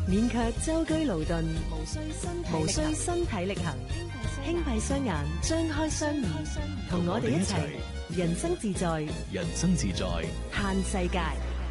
免卻舟車勞頓，無需身體力行，輕閉雙眼，張開雙耳，同我哋一齊人生自在， 人生自在， 嘆世界。